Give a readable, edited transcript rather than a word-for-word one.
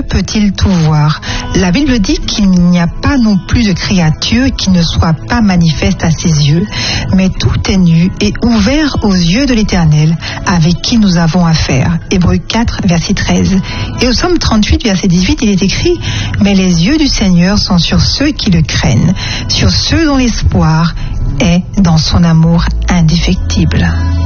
peut-il tout voir? La Bible dit qu'il n'y a pas non plus de créature qui ne soit pas manifeste à ses yeux, mais tout est nu et ouvert aux yeux de l'Éternel, avec qui nous avons affaire. Hébreux 4, verset 13. Et au psaume 38, verset 18, il est écrit: mais les yeux du Seigneur sont sur ceux qui le craignent, sur ceux dont l'espoir est dans son amour indéfectible.